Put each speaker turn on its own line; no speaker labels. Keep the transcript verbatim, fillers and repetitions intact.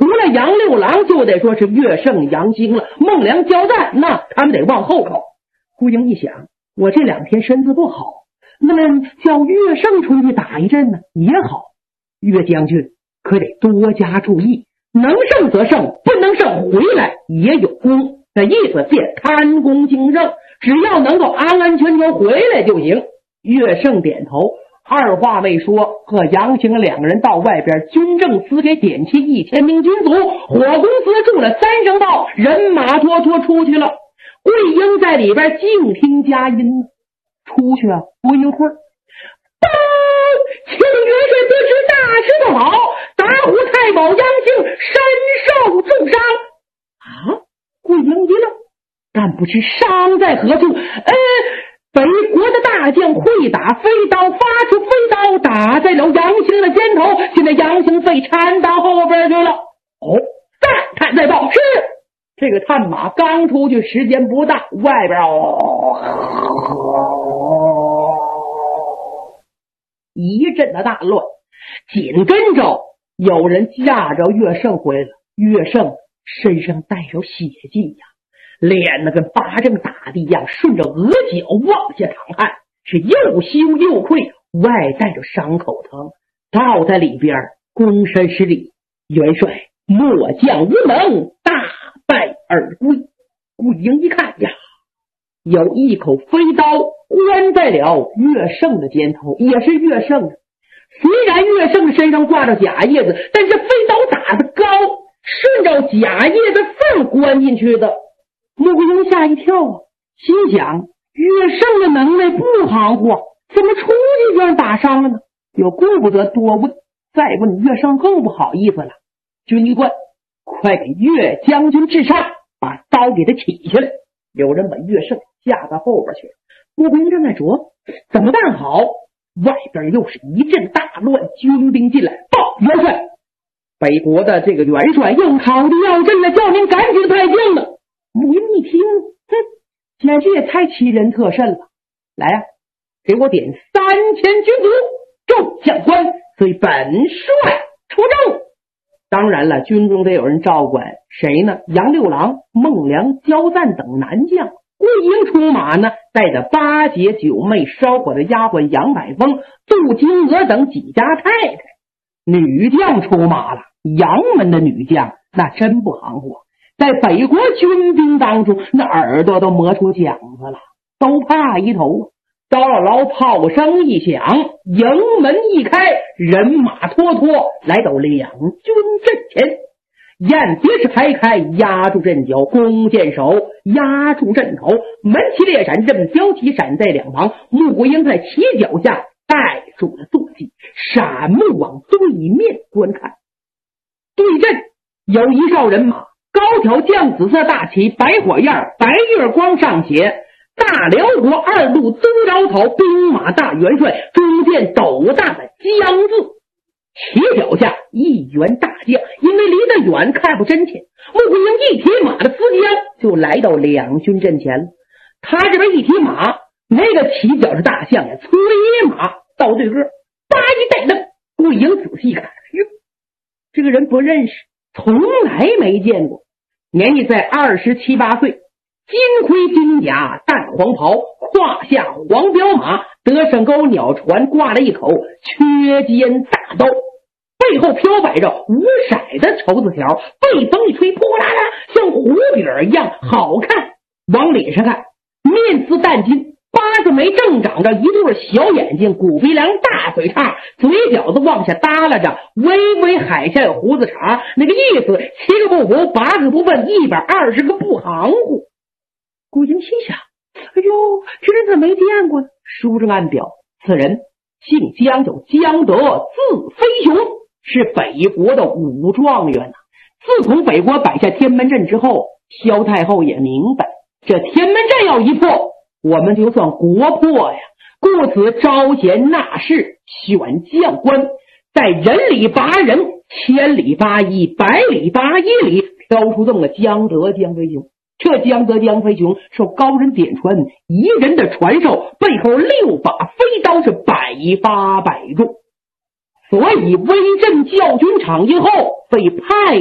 除了杨六郎，就得说是岳胜、杨兴了。孟良交战，那他们得往后靠。顾英一想，我这两天身子不好，那么叫岳胜出去打一阵呢也好。岳将军可得多加注意，能胜则胜，不能胜回来也有功。那意思便贪功竞胜，只要能够安安全全回来就行。岳胜点头，二话未说，和杨兴两个人到外边军政司给点齐一千名军卒，火公司住了三声道，人马拖拖出去了。桂英在里边静听佳音，出去啊不一会儿，报，请元帅得知大事不好，打虎太保杨兴身受重伤。啊，桂英一愣，但不知伤在何处。呃北国的大将会打飞刀，发出飞刀打在了杨兴的肩头，现在杨兴被缠到后边去了。哦，再探再报，是这个探马刚出去，时间不大，外边哦一阵的大乱，紧跟着有人架着岳胜回来了。岳胜身上带着血迹呀，脸那跟巴掌打的一样，顺着额角往下淌汗，是又羞又愧，外带着伤口疼，倒在里边躬身施礼，元帅末将无能，大败而归。顾英一看呀，有一口飞刀关在了岳胜的肩头，也是岳胜。虽然岳胜身上挂着假叶子，但是飞刀打得高，顺着假叶子缝关进去的。穆桂英吓一跳啊，心想岳胜的能耐不含糊，怎么出去就让打伤了呢？又顾不得多问，再问岳胜更不好意思了。军医官，快给岳将军治伤，把刀给他起下来。有人把岳胜架到后边去了。穆桂英正在琢怎么办好，外边又是一阵大乱，军兵进来报元帅，北国的这个元帅又考虑要阵了，叫您赶紧派将了。穆桂英一听，哼，简直也太欺人特甚了。来呀、啊，给我点三千军卒，众将官随本帅出征。当然了，军中得有人照管，谁呢？杨六郎、孟良、焦赞等男将。桂英出马呢，带着八姐、九妹、烧火的丫鬟杨百峰、杜金娥等几家太太。女将出马了，杨门的女将那真不含糊，在北国军兵当中，那耳朵都磨出茧子了，都怕一头。招了牢炮声一响，营门一开，人马拖拖来到两军阵前。雁别是排开，压住阵脚，弓箭手压住阵头，门旗列闪，阵标旗闪在两旁。穆桂英在旗脚下带住了坐骑，闪目往对面观看。对阵有一哨人马，高挑绛紫色大旗，白火焰，白月光上写大辽国二路宗饶草兵马大元帅，中间斗大的江字。旗脚下一员大将，因为离得远看不真切，穆桂英一提马的丝将就来到两军阵前了。他这边一提马，那个旗脚是大将呀，催马到对个，叭一带灯。桂英仔细看，哟，这个人不认识，从来没见过。年纪在二十七八岁，金盔金甲，淡黄袍，胯下黄骠马，得胜钩鸟船挂了一口缺尖大刀，背后飘摆着五色的绸子条，背风一吹，扑啦啦像胡饼一样好看。往脸上看，面似淡金，八字眉正长着一对小眼睛，骨鼻梁，大嘴叉，嘴角子往下耷拉着，微微海下有胡子茬，那个意思七个不服，八个不问，一百二十个不含糊。顾英心想，哎呦，这人怎么没见过呢？书中暗表，此人姓江，叫江德，字飞雄，是北国的武状元呐。自从北国摆下天门阵之后，萧太后也明白，这天门阵要一破，我们就算国破呀。故此招贤纳士，选将官，在人里拔人，千里拔一，百里拔一里，挑出这么个江德江飞雄。这江德江飞雄受高人点传，一人的传授，背后六把飞刀是百发百中，所以威震教军场以后被派